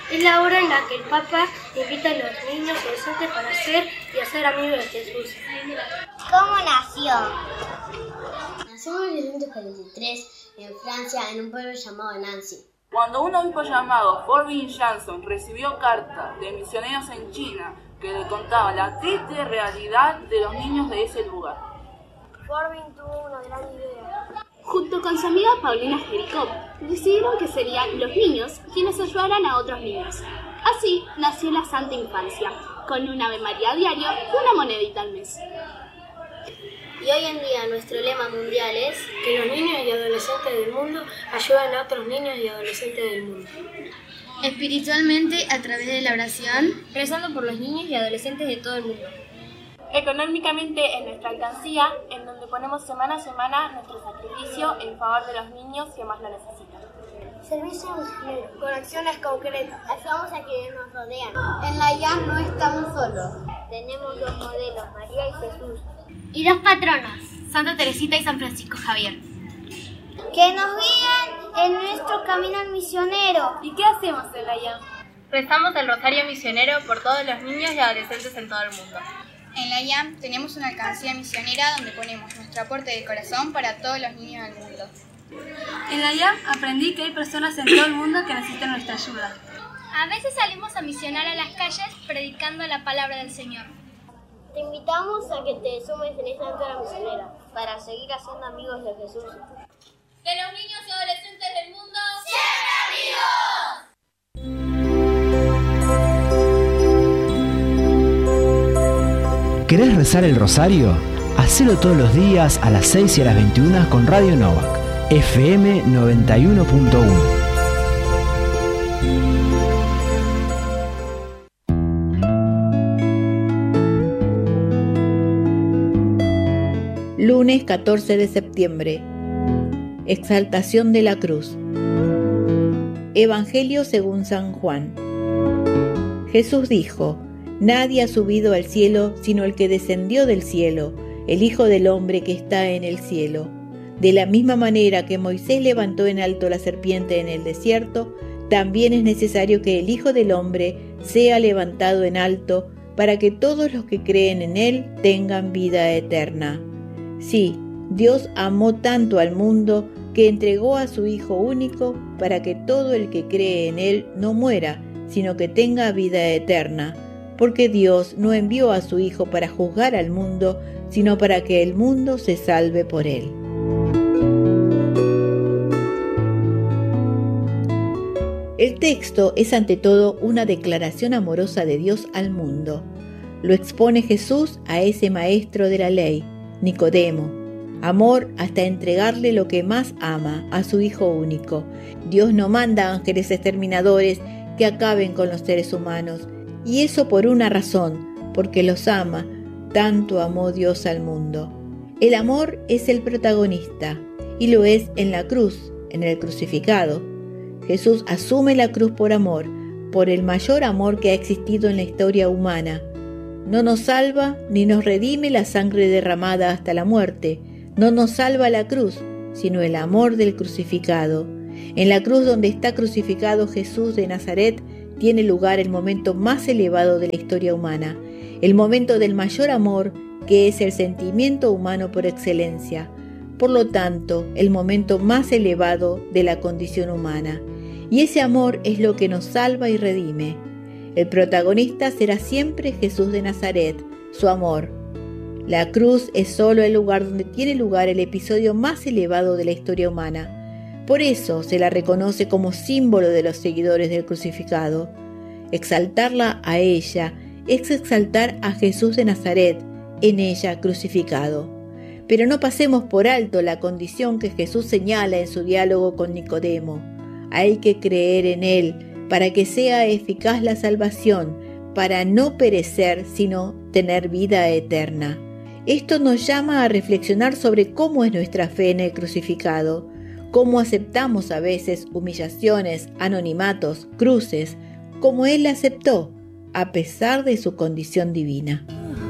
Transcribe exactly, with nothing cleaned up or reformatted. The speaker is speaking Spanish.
Es la hora en la que el Papa invita a los niños y adolescentes para ser y hacer amigos de Jesús. ¿Cómo nació? Nació en mil novecientos cuarenta y tres en Francia, en un pueblo llamado Nancy. Cuando un obispo llamado Forbin Jansson recibió cartas de misioneros en China que le contaban la triste realidad de los niños de ese lugar. Forbin tuvo una gran idea. Junto con su amiga Paulina Jericó, decidieron que serían los niños quienes ayudaran a otros niños. Así nació la Santa Infancia, con un Ave María diario y una monedita al mes. Y hoy en día nuestro lema mundial es que los niños y adolescentes del mundo ayuden a otros niños y adolescentes del mundo. Espiritualmente, a través de la oración, rezando por los niños y adolescentes de todo el mundo. Económicamente, en nuestra alcancía, en donde ponemos semana a semana nuestro sacrificio en favor de los niños que más lo necesitan. Servicio misionero, con acciones concretas. Ayudamos a quienes nos rodean. En la I A M no estamos solos. Tenemos dos modelos, María y Jesús. Y dos patronos, Santa Teresita y San Francisco Javier, que nos guían en nuestro camino misionero. ¿Y qué hacemos en la I A M? Rezamos el Rosario Misionero por todos los niños y adolescentes en todo el mundo. En la I A M tenemos una alcancía misionera donde ponemos nuestro aporte de corazón para todos los niños del mundo. En la I A M aprendí que hay personas en todo el mundo que necesitan nuestra ayuda. A veces salimos a misionar a las calles predicando la palabra del Señor. Te invitamos a que te sumes en esta aventura misionera para seguir haciendo amigos de Jesús. Que los niños y adolescentes del mundo ¡sean amigos! ¿Querés rezar el rosario? Hacelo todos los días a las seis y a las veintiuna con Radio Novak, F M noventa y uno punto uno. Lunes catorce de septiembre. Exaltación de la cruz. Evangelio según San Juan. Jesús dijo: Nadie ha subido al cielo sino el que descendió del cielo, el Hijo del Hombre que está en el cielo. De la misma manera que Moisés levantó en alto la serpiente en el desierto, también es necesario que el Hijo del Hombre sea levantado en alto, para que todos los que creen en él tengan vida eterna. Sí, Dios amó tanto al mundo que entregó a su Hijo único para que todo el que cree en él no muera, sino que tenga vida eterna. Porque Dios no envió a su Hijo para juzgar al mundo, sino para que el mundo se salve por él. El texto es ante todo una declaración amorosa de Dios al mundo. Lo expone Jesús a ese maestro de la ley, Nicodemo. Amor hasta entregarle lo que más ama, a su Hijo único. Dios no manda ángeles exterminadores que acaben con los seres humanos, y eso por una razón, porque los ama, tanto amó Dios al mundo. El amor es el protagonista, y lo es en la cruz, en el crucificado. Jesús asume la cruz por amor, por el mayor amor que ha existido en la historia humana. No nos salva ni nos redime la sangre derramada hasta la muerte, no nos salva la cruz, sino el amor del crucificado. En la cruz donde está crucificado Jesús de Nazaret tiene lugar el momento más elevado de la historia humana, el momento del mayor amor, que es el sentimiento humano por excelencia, por lo tanto, el momento más elevado de la condición humana. Y ese amor es lo que nos salva y redime. El protagonista será siempre Jesús de Nazaret, su amor. La cruz es solo el lugar donde tiene lugar el episodio más elevado de la historia humana. Por eso se la reconoce como símbolo de los seguidores del crucificado. Exaltarla a ella es exaltar a Jesús de Nazaret, en ella crucificado. Pero no pasemos por alto la condición que Jesús señala en su diálogo con Nicodemo. Hay que creer en él para que sea eficaz la salvación, para no perecer, sino tener vida eterna. Esto nos llama a reflexionar sobre cómo es nuestra fe en el crucificado, cómo aceptamos a veces humillaciones, anonimatos, cruces, como él la aceptó, a pesar de su condición divina.